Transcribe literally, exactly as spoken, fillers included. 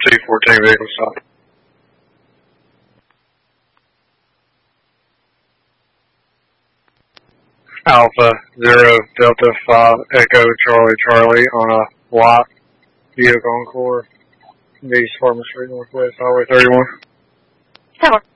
T fourteen vehicle stop. Alpha zero Delta five Echo Charlie Charlie on a white Buick Encore, East Harmon Street Northwest Highway thirty-one. Tower.